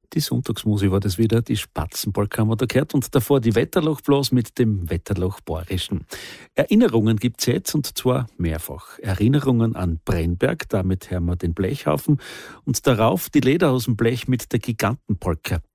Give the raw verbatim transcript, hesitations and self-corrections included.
Die Sonntagsmusik war das wieder, die Spatzenpolka haben wir da gehört und davor die Wetterlochblas mit dem Wetterloch-Bayerischen. Erinnerungen gibt's jetzt und zwar mehrfach. Erinnerungen an Brennberg, damit hören wir den Blechhaufen und darauf die Leder aus dem Blech mit der Gigantenpolka.